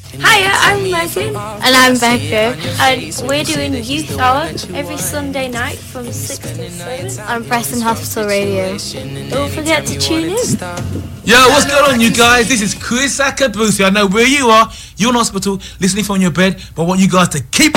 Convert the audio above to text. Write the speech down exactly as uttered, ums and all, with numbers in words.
Hiya, I'm Megan. And I'm Becca. And we're doing Youth Hour every Sunday night from six to seven on Preston Hospital Radio. Don't forget to tune in. Yo, what's going on, you guys? This is Chris Akabusi. I know where you are. You're in hospital, listening from your bed, but I want you guys to keep